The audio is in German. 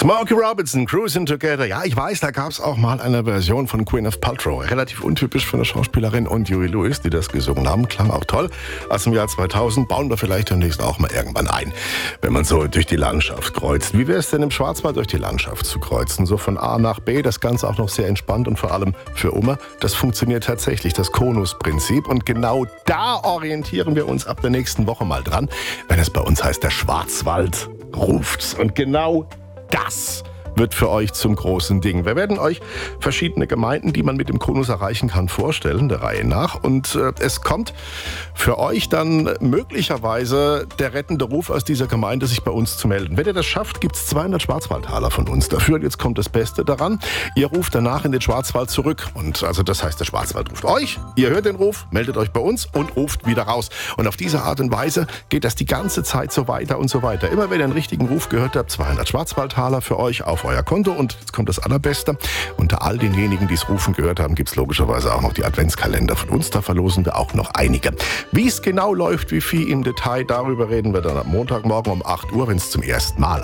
Smokey Robinson, Cruising Together. Ja, ich weiß, da gab es auch mal eine Version von Gwyneth Paltrow. Relativ untypisch für eine Schauspielerin, und Huey Lewis, die das gesungen haben. Klang auch toll. Aus dem Jahr 2000 bauen wir vielleicht demnächst auch mal irgendwann ein, wenn man so durch die Landschaft kreuzt. Wie wäre es denn im Schwarzwald durch die Landschaft zu kreuzen? So von A nach B, das Ganze auch noch sehr entspannt und vor allem für Oma. Das funktioniert tatsächlich, das Konus-Prinzip. Und genau da orientieren wir uns ab der nächsten Woche mal dran, wenn es bei uns heißt, der Schwarzwald ruft. Und genau das wird für euch zum großen Ding. Wir werden euch verschiedene Gemeinden, die man mit dem Konus erreichen kann, vorstellen, der Reihe nach. Und es kommt für euch dann möglicherweise der rettende Ruf aus dieser Gemeinde, sich bei uns zu melden. Wenn ihr das schafft, gibt es 200 Schwarzwaldtaler von uns dafür. Und jetzt kommt das Beste daran. Ihr ruft danach in den Schwarzwald zurück. Und also das heißt, der Schwarzwald ruft euch. Ihr hört den Ruf, meldet euch bei uns und ruft wieder raus. Und auf diese Art und Weise geht das die ganze Zeit so weiter und so weiter. Immer wenn ihr einen richtigen Ruf gehört habt, 200 Schwarzwaldtaler für euch auf euer Konto. Und jetzt kommt das Allerbeste. Unter all denjenigen, die es rufen gehört haben, gibt es logischerweise auch noch die Adventskalender von uns. Da verlosen wir auch noch einige. Wie es genau läuft, wie viel im Detail, darüber reden wir dann am Montagmorgen um 8 Uhr, wenn es zum ersten Mal